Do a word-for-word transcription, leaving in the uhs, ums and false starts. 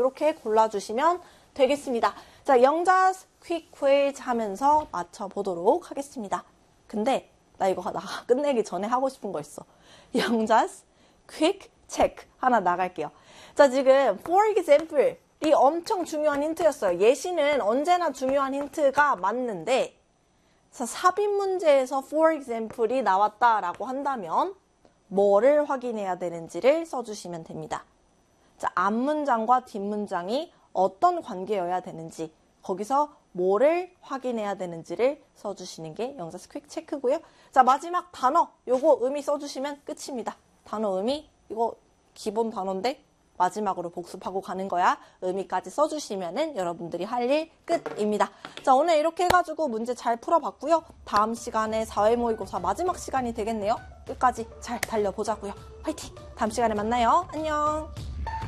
이렇게 골라주시면 되겠습니다. 자, 영자스 quick quiz 하면서 맞춰보도록 하겠습니다. 근데 나 이거 나 끝내기 전에 하고 싶은 거 있어. 영자스 quick check 하나 나갈게요. 자, 지금 for example이 엄청 중요한 힌트였어요. 예시는 언제나 중요한 힌트가 맞는데 자, 삽입 문제에서 for example이 나왔다라고 한다면 뭐를 확인해야 되는지를 써주시면 됩니다. 자, 앞문장과 뒷문장이 어떤 관계여야 되는지 거기서 뭐를 확인해야 되는지를 써주시는 게 영자스 퀵 체크고요. 자, 마지막 단어 요거 의미 써주시면 끝입니다. 단어 의미 이거 기본 단어인데 마지막으로 복습하고 가는 거야. 의미까지 써주시면은 여러분들이 할 일 끝입니다. 자, 오늘 이렇게 해가지고 문제 잘 풀어봤고요. 다음 시간에 사회 모의고사 마지막 시간이 되겠네요. 끝까지 잘 달려보자고요. 화이팅! 다음 시간에 만나요. 안녕!